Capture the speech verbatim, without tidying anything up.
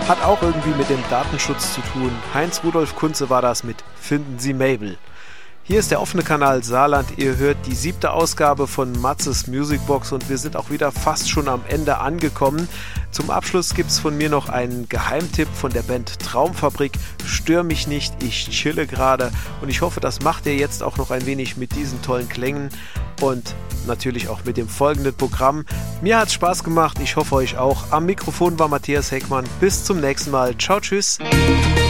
Hat auch irgendwie mit dem Datenschutz zu tun. Heinz-Rudolf Kunze war das mit Finden Sie Mabel. Hier ist der offene Kanal Saarland. Ihr hört die siebte Ausgabe von Matzes Musicbox und wir sind auch wieder fast schon am Ende angekommen. Zum Abschluss gibt es von mir noch einen Geheimtipp von der Band Traumfabrik. Stör mich nicht, ich chille gerade. Und ich hoffe, das macht ihr jetzt auch noch ein wenig mit diesen tollen Klängen und natürlich auch mit dem folgenden Programm. Mir hat es Spaß gemacht, ich hoffe euch auch. Am Mikrofon war Matthias Heckmann. Bis zum nächsten Mal. Ciao, tschüss.